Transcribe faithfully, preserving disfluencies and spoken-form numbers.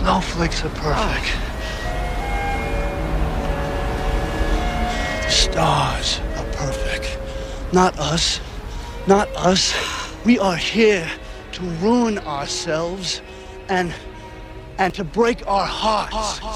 Snowflakes are perfect. The stars are perfect. Not us. Not us. We are here to ruin ourselves and and to break our hearts.